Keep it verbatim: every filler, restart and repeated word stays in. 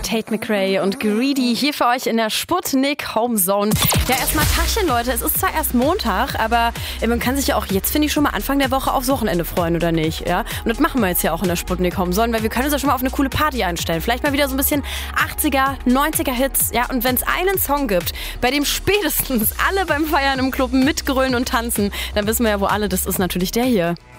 Tate McRae und Greedy hier für euch in der Sputnik Homezone. Ja, erstmal Tachchen, Leute. Es ist zwar erst Montag, aber man kann sich ja auch jetzt, finde ich, schon mal Anfang der Woche aufs Wochenende freuen, oder nicht? Ja? Und das machen wir jetzt ja auch in der Sputnik Homezone, weil wir können uns ja schon mal auf eine coole Party einstellen. Vielleicht mal wieder so ein bisschen achtziger, neunziger Hits. Ja, und wenn es einen Song gibt, bei dem spätestens alle beim Feiern im Club mitgrölen und tanzen, dann wissen wir ja, wo alle das ist, natürlich der hier.